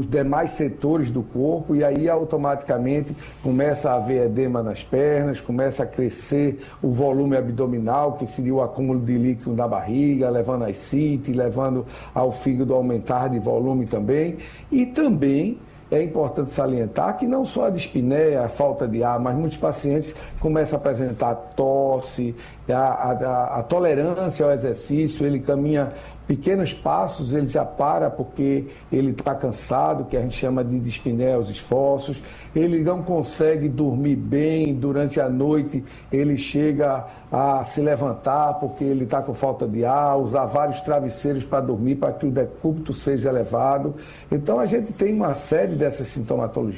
os demais setores do corpo, e aí automaticamente começa a haver edema nas pernas, começa a crescer o volume abdominal, que seria o acúmulo de líquido na barriga, levando a ascite, levando ao fígado a aumentar de volume também. E também é importante salientar que não só a dispneia, a falta de ar, mas muitos pacientes começam a apresentar tosse, a tolerância ao exercício, ele caminha pequenos passos, ele já para porque ele está cansado, que a gente chama de dispneia aos esforços, ele não consegue dormir bem durante a noite, ele chega a se levantar porque ele está com falta de ar, usar vários travesseiros para dormir, para que o decúbito seja elevado. Então a gente tem uma série dessas sintomatologias